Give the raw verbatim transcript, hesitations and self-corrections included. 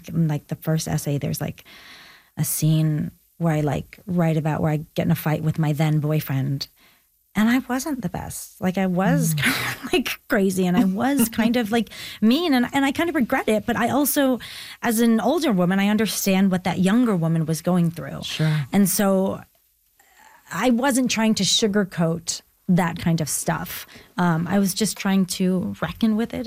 think in like the first essay, there's like a scene where I like write about where I get in a fight with my then boyfriend. And I wasn't the best. Like I was mm. kind of like crazy and I was kind of like mean and, and I kind of regret it. But I also, as an older woman, I understand what that younger woman was going through. Sure. And so I wasn't trying to sugarcoat that kind of stuff. Um, I was just trying to reckon with it.